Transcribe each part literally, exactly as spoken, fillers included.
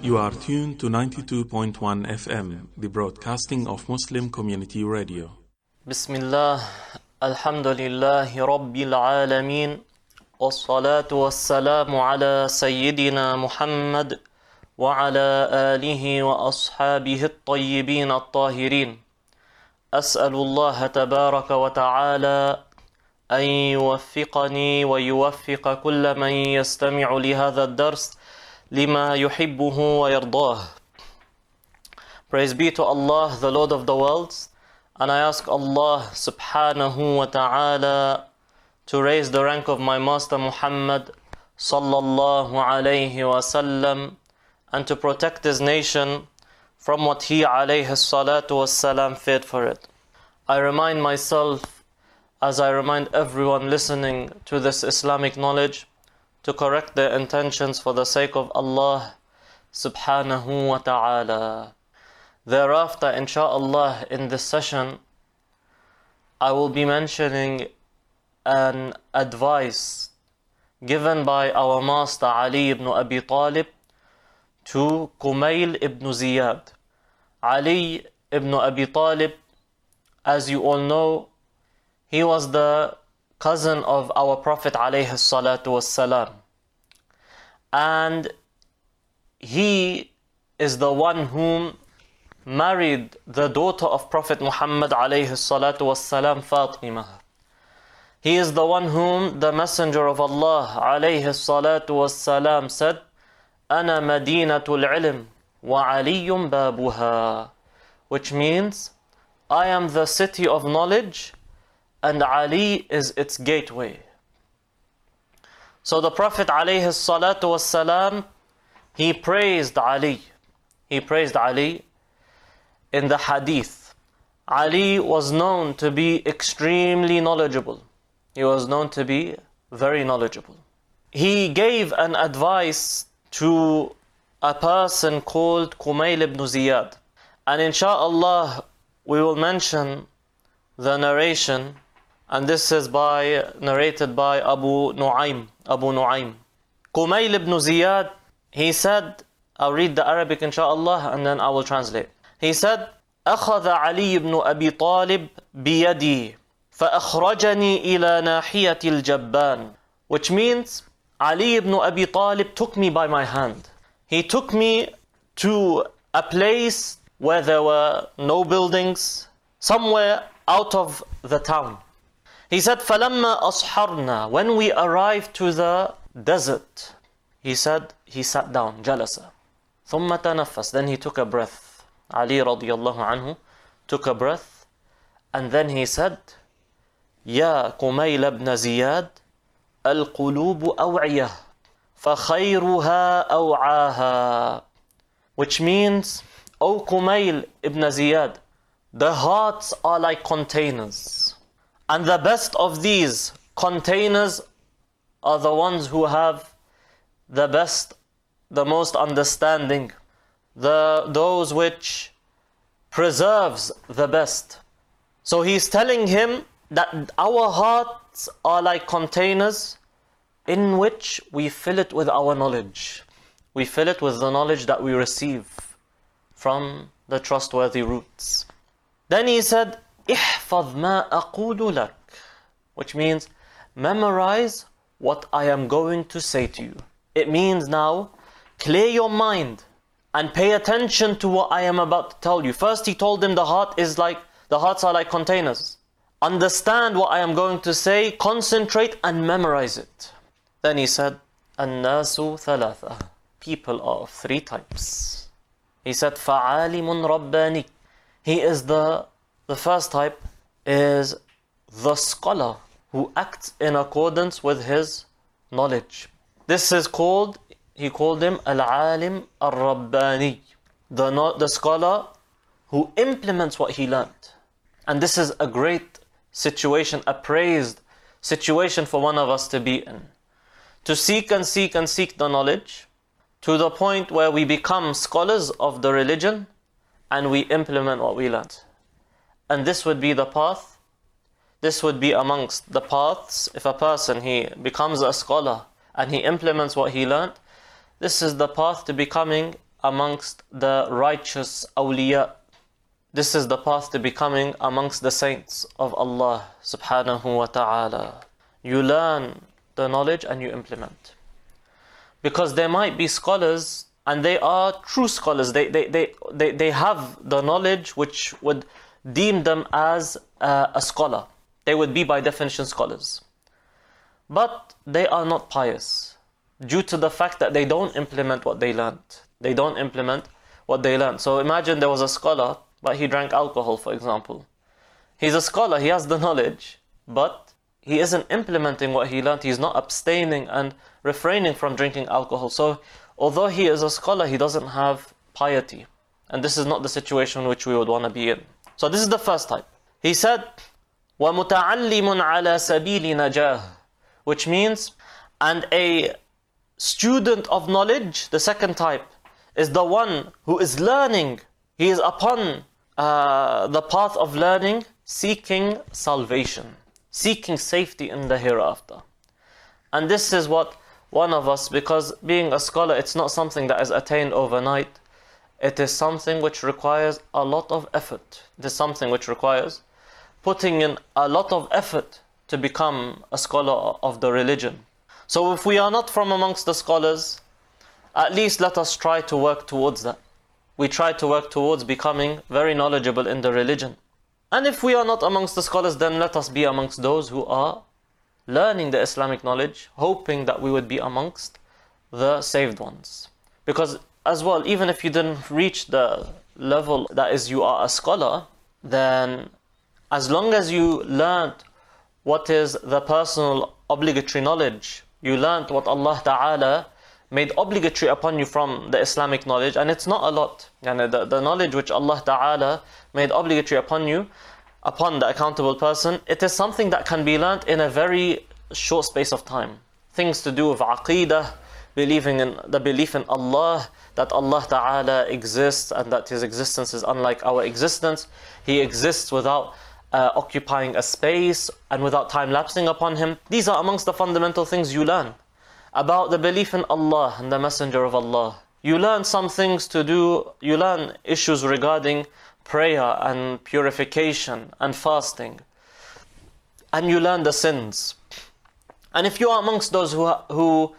You are tuned to ninety-two point one F M, the broadcasting of Muslim Community Radio. Bismillah, alhamdulillahi rabbil alameen, wassalatu wassalamu ala sayyidina Muhammad wa ala alihi wa ashabihi at-tayyibin at-tahirin. As'alullaha tabaraka wa ta'ala an yuwaffiqani wa yuwaffiqa kulla man yastami'u li hadha ad-dars lima yuhibbuhu wa yardah. Praise be to Allah, the Lord of the worlds, and I ask Allah subhanahu wa ta'ala to raise the rank of my Master Muhammad sallallahu alayhi wa sallam, and to protect his nation from what he alayhi salatu was salam feared for it. I remind myself, as I remind everyone listening to this Islamic knowledge, to correct their intentions for the sake of Allah subhanahu wa ta'ala. Thereafter, insha'Allah, in this session, I will be mentioning an advice given by our master Ali ibn Abi Talib to Kumail ibn Ziyad. Ali ibn Abi Talib, as you all know, he was the cousin of our Prophet alayhi salatu wassalam. And he is the one whom married the daughter of Prophet Muhammad alayhi salatu wassalam, Fatima. He is the one whom the Messenger of Allah alayhi salatu wassalam said, Ana madinatul ilm wa aliyum babuha, which means, I am the city of knowledge and Ali is its gateway. So the Prophet alayhi salatu wassalam, he praised Ali. He praised Ali in the hadith. Ali was known to be extremely knowledgeable. He was known to be very knowledgeable. He gave an advice to a person called Kumail ibn Ziyad. And insha'Allah, we will mention the narration, and this is by narrated by Abu Nu'aym. Abu Nu'aym. Kumail ibn Ziyad, he said, I'll read the Arabic insha'Allah and then I will translate. He said, أخذ علي بن أبي طالب بيدي فأخرجني إلى ناحية الجبان, which means Ali ibn Abi Talib took me by my hand. He took me to a place where there were no buildings, somewhere out of the town. He said, فَلَمَّا أَصْحَرْنَا, when we arrived to the desert, he said, he sat down, جَلَسَ ثُمَّ تَنَفَّسَ, then he took a breath. Ali radiallahu anhu took a breath, and then he said, يَا قُمَيْلَ بْنَ زِيَادٍ الْقُلُوبُ أَوْعِيَةٌ فَخَيْرُهَا أَوْعَاهَا, which means, O Kumail ibn Ziyad, the hearts are like containers, and the best of these containers are the ones who have the best, the most understanding, the those which preserves the best. So he's telling him that our hearts are like containers in which we fill it with our knowledge. We fill it with the knowledge that we receive from the trustworthy roots. Then he said, احفظ ما أقول لك, which means memorize what I am going to say to you. It means now clear your mind and pay attention to what I am about to tell you. First he told him the heart is like, the hearts are like containers. Understand what I am going to say, concentrate and memorize it. Then he said, الناس ثلاثة, people are of three types. He said, فعالم رباني, he is the, the first type is the scholar who acts in accordance with his knowledge. This is called, he called him Al-Alim Al-Rabbani, the, the scholar who implements what he learned. And this is a great situation, a praised situation for one of us to be in. To seek and seek and seek the knowledge to the point where we become scholars of the religion and we implement what we learned. And this would be the path, this would be amongst the paths. If a person, he becomes a scholar and he implements what he learned, this is the path to becoming amongst the righteous awliya. This is the path to becoming amongst the saints of Allah subhanahu wa ta'ala. You learn the knowledge and you implement. Because there might be scholars, and they are true scholars, they, they, they, they, they have the knowledge which would deem them as uh, a scholar. They would be by definition scholars. But they are not pious, due to the fact that they don't implement what they learned. They don't implement what they learned. So imagine there was a scholar, but he drank alcohol, for example. He's a scholar, he has the knowledge, but he isn't implementing what he learned. He's not abstaining and refraining from drinking alcohol. So although he is a scholar, he doesn't have piety. And this is not the situation which we would want to be in. So this is the first type. He said, وَمُتَعَلِّمٌ عَلَى سَبِيلِ نَجَاهٍ, which means, and a student of knowledge, the second type, is the one who is learning. He is upon uh, the path of learning, seeking salvation, seeking safety in the hereafter. And this is what one of us, because being a scholar, it's not something that is attained overnight. It is something which requires a lot of effort. It is something which requires putting in a lot of effort to become a scholar of the religion. So if we are not from amongst the scholars, at least let us try to work towards that. We try to work towards becoming very knowledgeable in the religion. And if we are not amongst the scholars, then let us be amongst those who are learning the Islamic knowledge, hoping that we would be amongst the saved ones. Because as well, even if you didn't reach the level that is you are a scholar, then as long as you learned what is the personal obligatory knowledge, you learned what Allah Ta'ala made obligatory upon you from the Islamic knowledge, and it's not a lot. Yani the, the knowledge which Allah Ta'ala made obligatory upon you, upon the accountable person, it is something that can be learned in a very short space of time. Things to do with aqeedah, believing in the belief in Allah, that Allah Ta'ala exists and that His existence is unlike our existence. He exists without uh, occupying a space and without time lapsing upon Him. These are amongst the fundamental things you learn. About the belief in Allah and the Messenger of Allah. You learn some things to do, you learn issues regarding prayer and purification and fasting. And you learn the sins. And if you are amongst those who who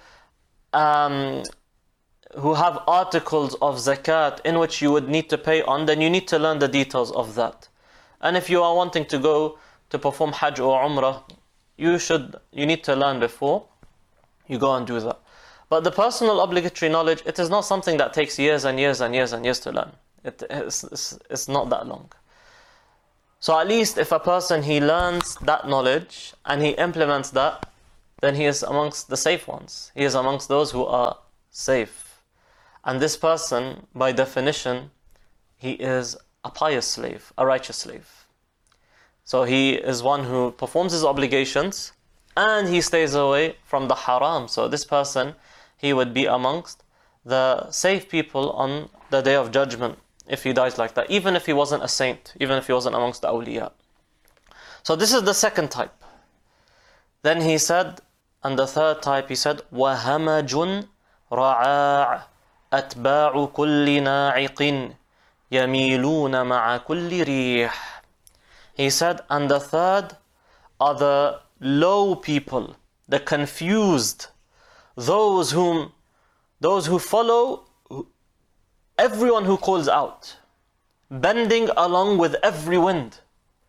um, who have articles of zakat in which you would need to pay on, then you need to learn the details of that. And if you are wanting to go to perform Hajj or Umrah, you should you need to learn before you go and do that. But the personal obligatory knowledge, it is not something that takes years and years and years and years to learn. It, it's, it's, it's not that long. So at least if a person, he learns that knowledge and he implements that, then he is amongst the safe ones. He is amongst those who are safe. And this person, by definition, he is a pious slave, a righteous slave. So he is one who performs his obligations and he stays away from the haram. So this person, he would be amongst the safe people on the Day of Judgment if he dies like that, even if he wasn't a saint, even if he wasn't amongst the awliya. So this is the second type. Then he said, and the third type, he said, وَهَمَجٌ رَعَاعٌ أَتْبَاعُ كُلِّ نَاعِقٍ يَمِيلُونَ مَعَ كُلِّ رِيحٍ. He said, and the third are the low people, the confused, those whom, those who follow everyone who calls out, bending along with every wind.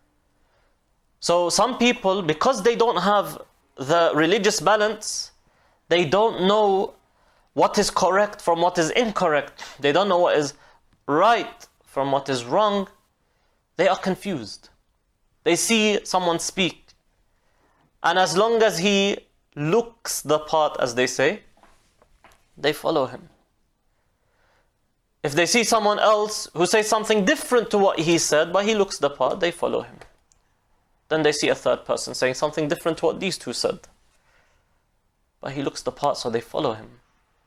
So some people, because they don't have the religious balance, they don't know what is correct from what is incorrect. They don't know what is right from what is wrong. They are confused. They see someone speak, and as long as he looks the part, as they say, they follow him. If they see someone else who says something different to what he said, but he looks the part, they follow him. Then they see a third person saying something different to what these two said, but he looks the part, so they follow him.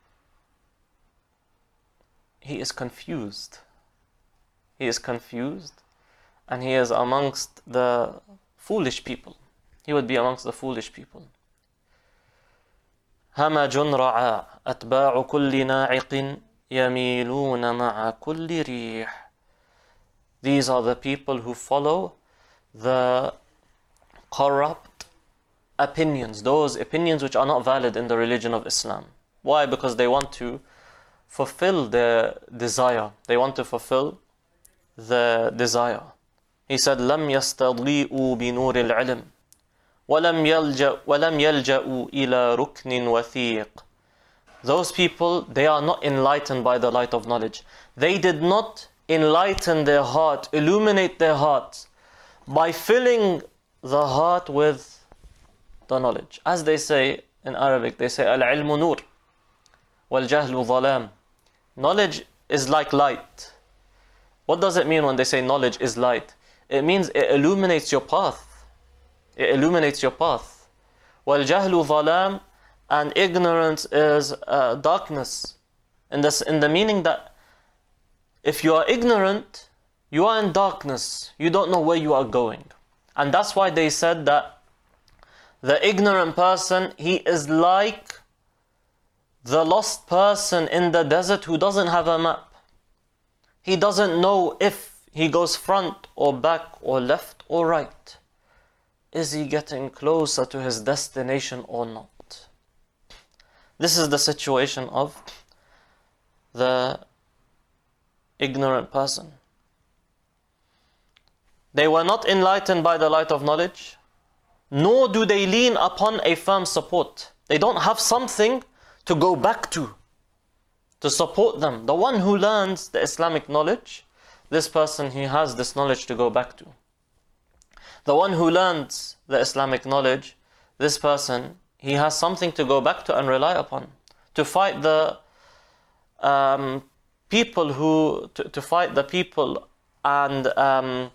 He is confused. He is confused, and he is amongst the foolish people. He would be amongst the foolish people. هَمَجٌ رَعَاعٌ أَتْبَاعُ كُلِّ نَاعِقٍ يَمِيلُونَ مَعَ كُلِّ رِيحٍ. These are the people who follow the corrupt opinions, those opinions which are not valid in the religion of Islam. Why? Because they want to fulfill their desire. They want to fulfill the desire. He said, لَمْ يَسْتَضِيئُوا بِنُورِ الْعِلْمِ وَلَمْ يَلْجَأُوا وَلَمْ يَلْجَأُوا إِلَى رُكْنٍ وَثِيقٍ. Those people, they are not enlightened by the light of knowledge. They did not enlighten their heart, illuminate their hearts by filling the heart with the knowledge. As they say in Arabic, they say, Al-ilmu nur, wal-jahlu dhalam. Knowledge is like light. What does it mean when they say knowledge is light? It means it illuminates your path. It illuminates your path. Wal-jahlu dhalam, and ignorance is uh, darkness. In, this, in the meaning that if you are ignorant, you are in darkness. You don't know where you are going. And that's why they said that the ignorant person, he is like the lost person in the desert who doesn't have a map. He doesn't know if he goes front or back or left or right. Is he getting closer to his destination or not? This is the situation of the ignorant person. They were not enlightened by the light of knowledge, nor do they lean upon a firm support. They don't have something to go back to, to support them. The one who learns the Islamic knowledge, this person, he has this knowledge to go back to. The one who learns the Islamic knowledge, this person, he has something to go back to and rely upon, to fight the um, people who, to, to fight the people and um,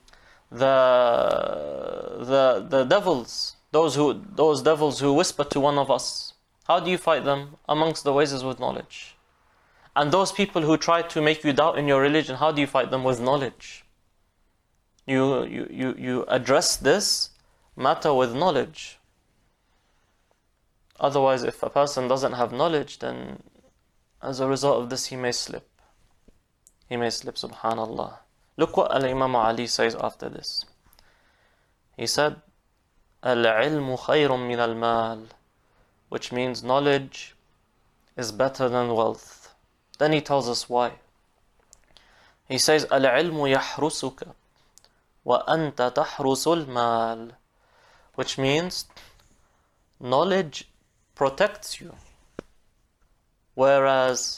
the the the devils, those who those devils who whisper to one of us. How do you fight them? Amongst the ways is with knowledge. And those people who try to make you doubt in your religion, how do you fight them? With knowledge. You you you you address this matter with knowledge. Otherwise, if a person doesn't have knowledge, then as a result of this, he may slip. He may slip, subhanallah. Look what Al-Imam Ali says after this. He said, Al-ilmu khayrun min al-mal, which means knowledge is better than wealth. Then he tells us why. He says, Al-ilmu yahrusuka wa anta tahrusul mal, which means knowledge protects you, whereas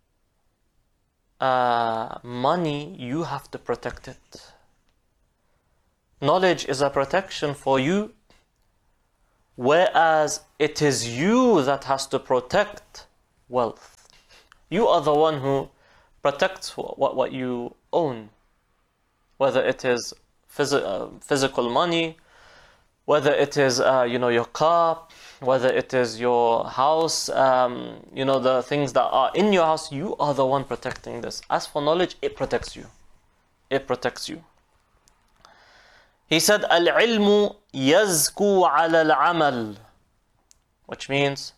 uh, money, you have to protect it. Knowledge is a protection for you, whereas it is you that has to protect wealth. You are the one who protects what, what you own, whether it is phys- uh, physical money, whether it is uh, you know, your car, whether it is your house, um, you know, the things that are in your house, you are the one protecting this. As for knowledge, it protects you. It protects you. He said, Al-ilmu yazku ala al-amal, which means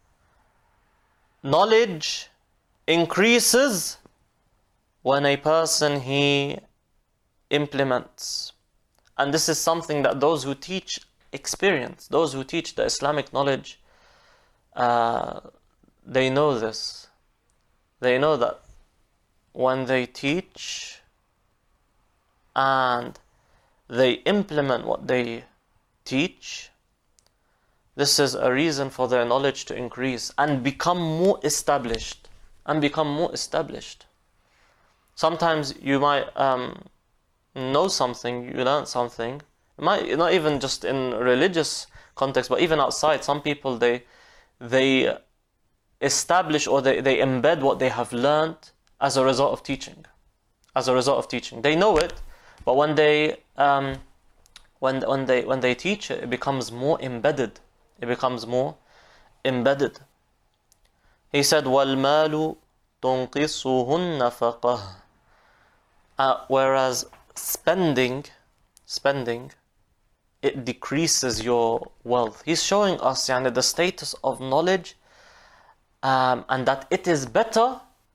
knowledge increases when a person, he implements. And this is something that those who teach experience, those who teach the Islamic knowledge, uh, they know this. They know that when they teach and they implement what they teach, this is a reason for their knowledge to increase and become more established. And become more established. Sometimes you might um, know something, you learn something. It might not even just in religious context, but even outside. Some people, they they establish or they, they embed what they have learned as a result of teaching. As a result of teaching, they know it, but when they um, when when they when they teach it, it becomes more embedded. It becomes more embedded. He said, وَالْمَالُ تُنْقِصُهُ النَّفَقَةِ. Uh, whereas spending, spending, it decreases your wealth. He's showing us yani, the status of knowledge, um, and that it is better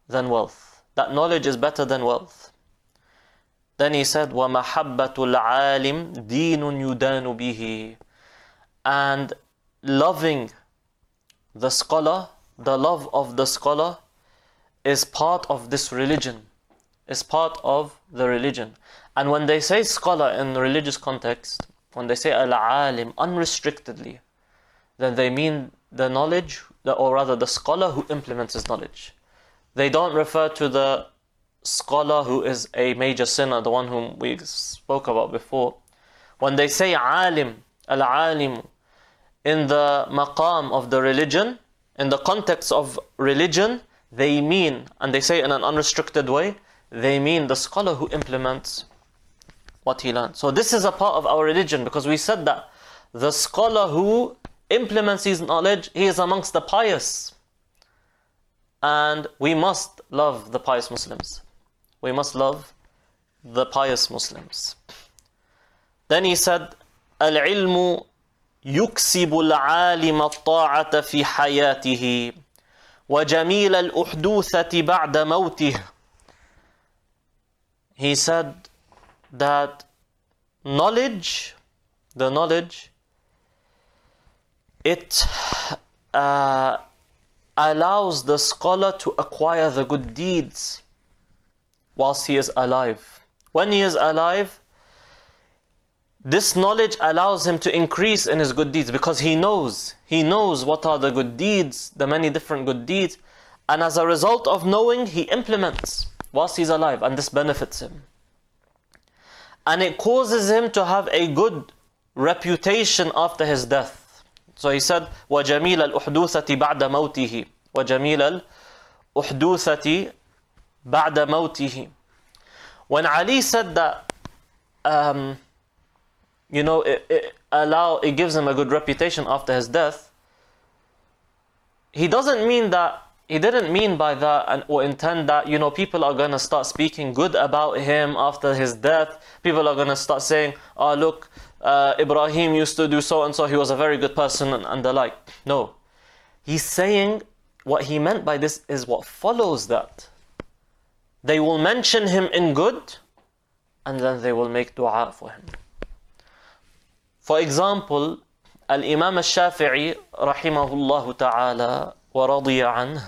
than wealth. That knowledge is better than wealth. Then he said, وَمَحَبَّةُ الْعَالِمِ دِينٌ يُدَانُ بِهِ. And loving the scholar, the love of the scholar, is part of this religion, is part of the religion. And when they say scholar in the religious context, when they say al-alim unrestrictedly, then they mean the knowledge, or rather the scholar who implements his knowledge. They don't refer to the scholar who is a major sinner, the one whom we spoke about before. When they say alim, al-alim, in the maqam of the religion, in the context of religion, they mean, and they say in an unrestricted way, they mean the scholar who implements what he learned. So this is a part of our religion, because we said that the scholar who implements his knowledge, he is amongst the pious. And we must love the pious Muslims. We must love the pious Muslims. Then he said, العلم يكسب العالم الطاعة في حياته وجميل الأحدوثة بعد موته. He said that knowledge, the knowledge, it uh, allows the scholar to acquire the good deeds whilst he is alive. When he is alive, this knowledge allows him to increase in his good deeds, because he knows, he knows what are the good deeds, the many different good deeds, and as a result of knowing, he implements whilst he's alive, and this benefits him. And it causes him to have a good reputation after his death. So he said, وَجَمِيلَ الْأُحْدُوثَةِ بَعْدَ مَوْتِهِ وَجَمِيلَ الْأُحْدُوثَةِ بَعْدَ مَوْتِهِ. When Ali said that, um, you know, it, it allow it gives him a good reputation after his death, he doesn't mean that, he didn't mean by that and or intend that, you know, people are going to start speaking good about him after his death. People are going to start saying, oh look, uh, Ibrahim used to do so and so, he was a very good person, and, and the like. No. He's saying what he meant by this is what follows that. They will mention him in good, and then they will make dua for him. For example, Al-Imam Al-Shafi'i rahimahullah ta'ala wa radiya anhu,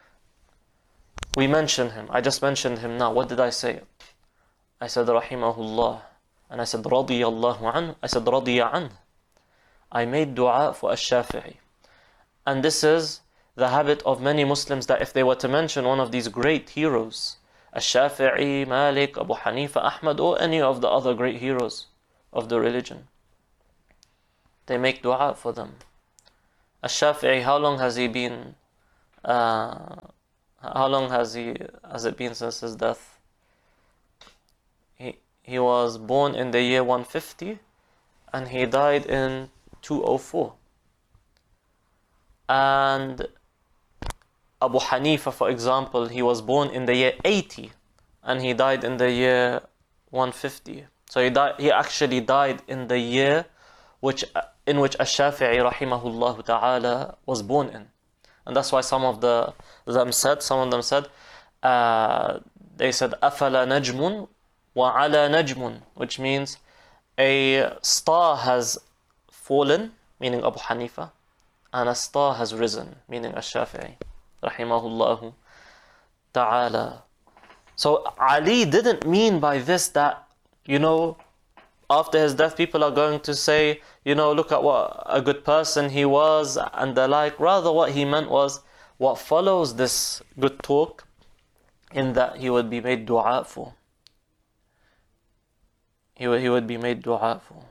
we mention him. I just mentioned him now. What did I say? I said rahimahullah, and I said radiyallahu anhu, I said radiya anhu. I made dua for Al-Shafi'i. And this is the habit of many Muslims, that if they were to mention one of these great heroes, Al-Shafi'i, Malik, Abu Hanifa, Ahmad, or any of the other great heroes of the religion, they make dua for them. Al-Shafi'i, how long has he been, uh, how long has he, has it been since his death? He, he was born in the year one fifty, and he died in two oh four. And Abu Hanifa, for example, he was born in the year eighty, and he died in the year one fifty. So he died, he actually died in the year which in which Ash-Shafi'i rahimahullah ta'ala was born in. And that's why some of the them said, some of them said, uh, they said, أَفَلَ نَجْمٌ وَعَلَى نَجْمٌ, which means a star has fallen, meaning Abu Hanifa, and a star has risen, meaning Ash-Shafi'i rahimahullah ta'ala. So Ali didn't mean by this that, you know, after his death people are going to say, you know, look at what a good person he was and the like. Rather what he meant was what follows this good talk, in that he would be made dua for. He would, he would be made dua for.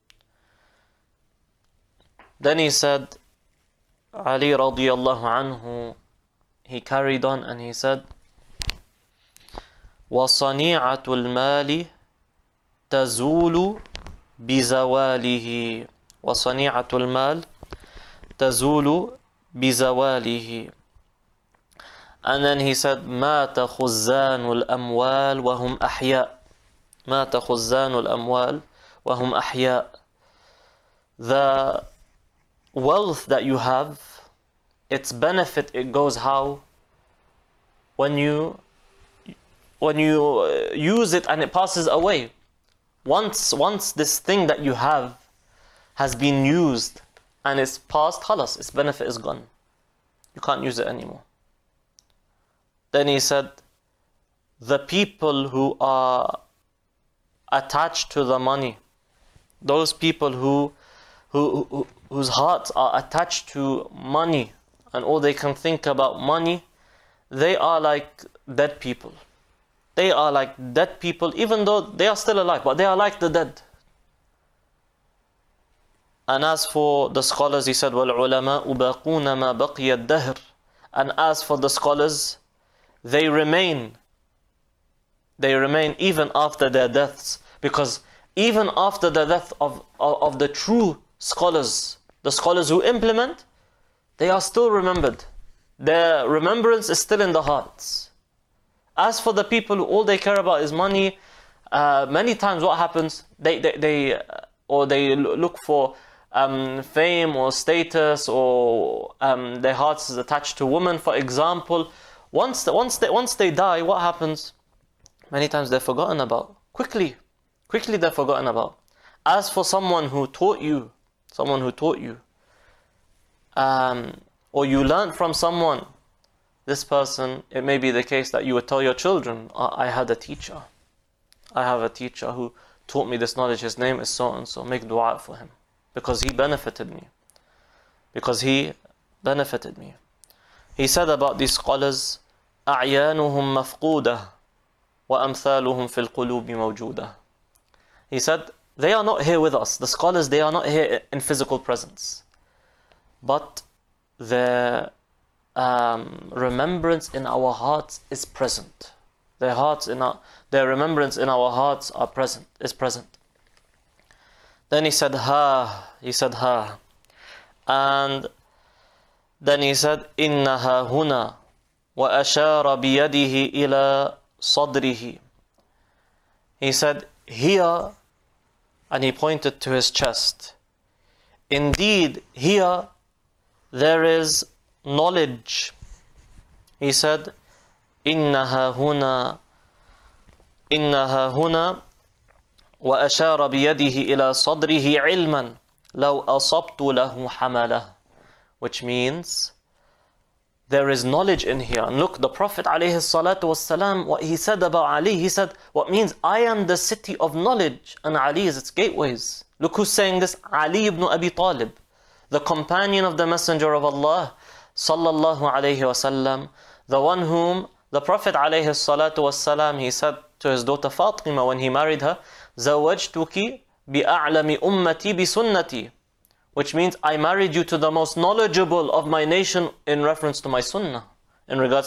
Then he said, Ali radiyallahu anhu, he carried on and he said, وَصَنِيعَةُ الْمَالِ تَزُولُ بِزَوَالِهِ وَصَنِيعَةُ الْمَالِ تَزُولُ بِزَوَالِهِ. And then he said, مَاتَ خُزَّانُ الْأَمْوَالِ وَهُمْ أَحْيَاء مَاتَ خُزَّانُ الْأَمْوَالِ وَهُمْ أَحْيَاء. The wealth that you have, its benefit, it goes how? when you when you use it and it passes away. Once once this thing that you have has been used and it's past, khalas, its benefit is gone. You can't use it anymore. Then he said, the people who are attached to the money, those people who, who, who whose hearts are attached to money and all they can think about money, they are like dead people. They are like dead people, even though they are still alive, but they are like the dead. And as for the scholars, he said, وَالْعُلَمَاءُ بَاقُونَ مَا بَقِيَ الدَّهْرِ. And as for the scholars, they remain. They remain even after their deaths. Because even after the death of, of, of the true scholars, the scholars who implement, they are still remembered. Their remembrance is still in the hearts. As for the people who all they care about is money, uh, many times what happens, they, they, they uh, or they look for um, fame or status, or um, their hearts is attached to women, for example. Once, the, once, they, once they die, what happens? Many times they're forgotten about. Quickly, quickly they're forgotten about. As for someone who taught you, someone who taught you, um, or you learned from someone, this person, it may be the case that you would tell your children, I, I had a teacher. I have a teacher who taught me this knowledge. His name is so and so. Make dua for him. Because he benefited me. Because he benefited me. He said about these scholars, أعيانهم مفقودة وأمثالهم في القلوب موجودة. He said, they are not here with us. The scholars, they are not here in physical presence. But their um, remembrance in our hearts is present. Their hearts in our, their remembrance in our hearts are present, is present. Then he said, ha, he said, ha. And then he said, إِنَّهَا هُنَا وَأَشَارَ بِيَدِهِ إِلَى صَدْرِهِ. He said, here, and he pointed to his chest. Indeed, here there is knowledge. He said, إِنَّهَا هُنَا إِنَّهَا هُنَا وَأَشَارَ بِيَدِهِ إِلَى صَدْرِهِ عِلْمًا لَوْ أَصَبْتُ لَهُ حَمَلَهُ. Which means, there is knowledge in here. And look, the Prophet ﷺ, what he said about Ali, he said, what means, I am the city of knowledge, and Ali is its gateways. Look who's saying this, Ali ibn Abi Talib, the companion of the Messenger of Allah, sallallahu alayhi wasallam, the one whom the Prophet ﷺ, he said to his daughter Fatima when he married her, زَوَّجْتُكِ بِأَعْلَمِ أُمَّتِي بِسُنَّتِي. Which means, I married you to the most knowledgeable of my nation in reference to my sunnah, in regards